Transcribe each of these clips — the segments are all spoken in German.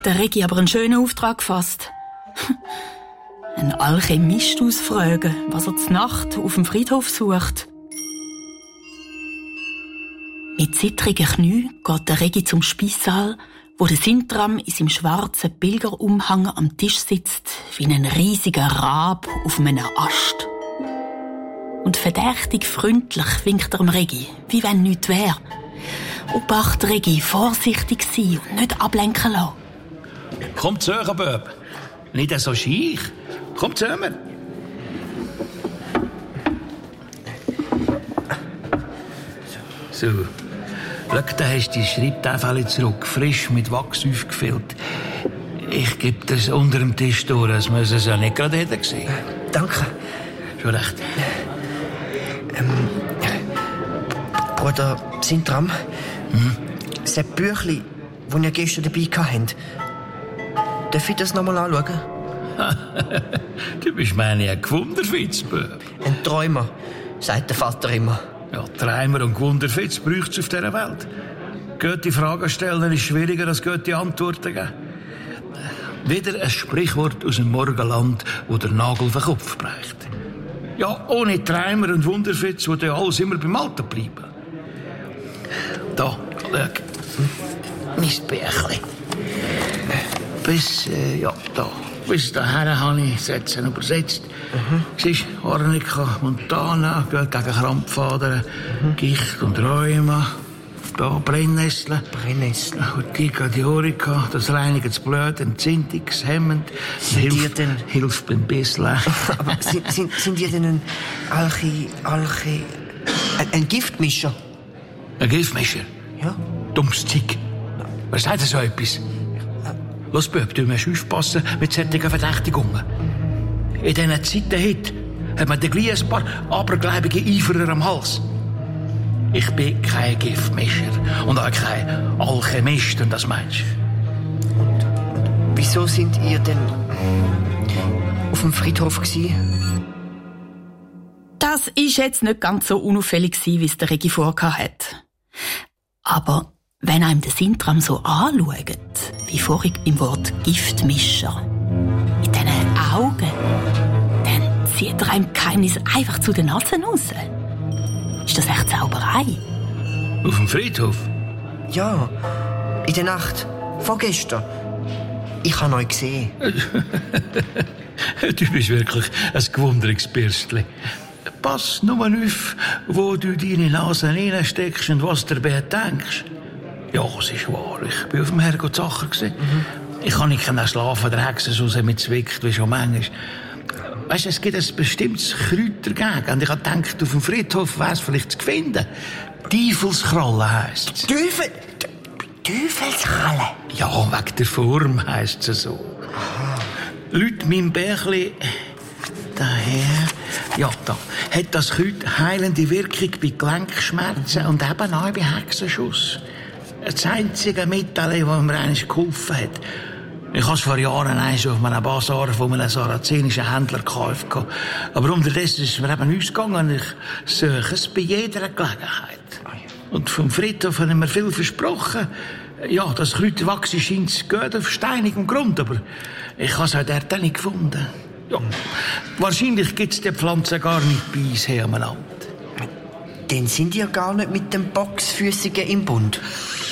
Der Regi aber einen schönen Auftrag gefasst. Ein Alchemist ausfragen, was er zur Nacht auf dem Friedhof sucht. Mit zittrigen Knien geht der Regi zum Speissaal, wo der Sintram in seinem schwarzen Pilgerumhang am Tisch sitzt, wie ein riesiger Rab auf einem Ast. Und verdächtig freundlich winkt er dem Regi, wie wenn nichts wäre. Obacht, Regi, vorsichtig sein und nicht ablenken lassen. Komm zu euch, Bub. Nicht so scheich. Komm zu mir. So. Schau, da hast du die Schreibtafel zurück, frisch mit Wachs aufgefüllt. Ich gebe das unter dem Tisch durch, als wir es ja nicht gerade hätten gesehen. Danke. Schon recht. Bruder Sintram, das Büchlein, das ihr gestern dabei hattet, darf ich das noch mal anschauen? Du bist meine ein Gewunderfitzbub. Ein Träumer, sagt der Vater immer. Ja, Träumer und Gewunderfitz braucht es auf dieser Welt. Gute Fragen stellen ist schwieriger als gute Antworten geben. Wieder ein Sprichwort aus dem Morgenland, wo der Nagel auf den Kopf bricht. Ja, ohne Träumer und Wunderfitz würde alles immer beim Alten bleiben. Da, schau. Mein Bärchen. Bis dahin habe ich Sätze übersetzt. Siehst du, Arnika, Montana, gegen Krampfadern, Gicht und Rheuma. Da Brennnesseln. Urtica diorica, das reinigt das Blut, entzündungshemmend. Hilft beim Bisslein. Aber sind ihr denn ein Giftmischer? Ein Giftmischer? Ja. Dummes Zeug. Was sagt so etwas? Los, Bub, du musst aufpassen mit solchen Verdächtigungen. In diesen Zeiten heute hat man gleich ein paar abergläubige Eiferer am Hals. Ich bin kein Giftmischer und auch kein Alchemist, und das meinst du? Und wieso sind ihr denn auf dem Friedhof gewesen? Das ist jetzt nicht ganz so unauffällig gewesen, wie es der Regi vorgehabt hat. Aber wenn einem der Sintram so anschaut, wie vorhin im Wort Giftmischer, mit diesen Augen, dann zieht er einem Geheimnis einfach zu den Nasen raus. Ist das echt Zauberei? Auf dem Friedhof? Ja, in der Nacht, vorgestern. Ich habe euch gesehen. Du bist wirklich ein gewundriges Bürstchen. Pass nur auf, wo du deine Nase reinsteckst und was du dabei denkst. Ja, es ist wahr. Ich bin auf dem Herrgott Sacher gewesen. Ich kann nicht schlafen, der Hexe so sehr mit zwickt, wie schon manchmal. Weißt du, es gibt ein bestimmtes Kräuter dagegen. Und ich habe gedacht, auf dem Friedhof wäre es vielleicht zu finden. Teufelskralle heisst es. Teufelskralle? Ja, wegen der Form heisst es so. Leute, mein Bärchen, daher, ja, da, hat das Kräuter heilende Wirkung bei Gelenkschmerzen und eben auch bei Hexenschuss. Das einzige Mittel, das mir eigentlich geholfen hat. Ich habe es vor Jahren auf einem Basar von einem sarazenischen Händler gekauft. Aber unterdessen ist es mir eben ausgegangen und ich suche es bei jeder Gelegenheit. Und vom Friedhof haben mir viel versprochen. Ja, das Kräuterwachs scheint gut auf steinigem Grund, aber ich habe es auch dort nicht gefunden. Ja, wahrscheinlich gibt es die Pflanze gar nicht bei uns hier am Land. Dann sind ihr gar nicht mit dem Boxfüssigen im Bund.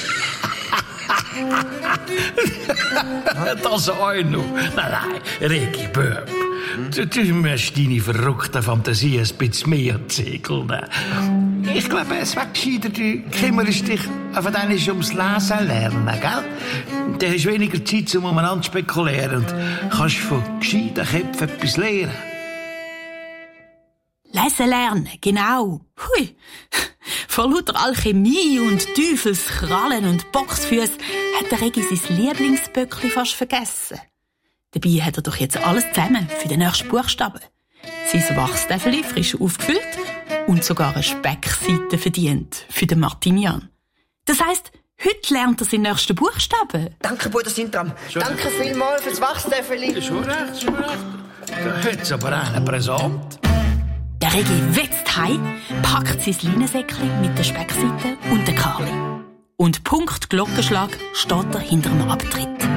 Das auch noch. Nein, Regi Böb. Du musst deine verrückte Fantasie ein bisschen mehr zägeln. Ich glaube, es wäre gescheiter, du kümmerst dich auf einmal ums Lesen lernen, gell? Dann hast du weniger Zeit, um umeinander zu spekulieren und kannst von gescheiten Köpfen etwas lernen. Lesen lernen, genau. Hui. Vor lauter Alchemie und Teufelskrallen und Boxfüße hat der Regi sein Lieblingsböckli fast vergessen. Dabei hat er doch jetzt alles zusammen für den nächsten Buchstaben. Sein Wachstäfeli frisch aufgefüllt und sogar eine Speckseite verdient für den Martinian. Das heisst, heute lernt er seinen nächsten Buchstaben. Danke, Bruder Sintram. Danke vielmals fürs Wachstäfeli. Schon recht. Da hat's aber einen Präsent. Der Regi wetzt heim, packt sein Leinensäckchen mit der Speckseite und der Karli. Und Punkt Glockenschlag steht er hinter dem Abtritt.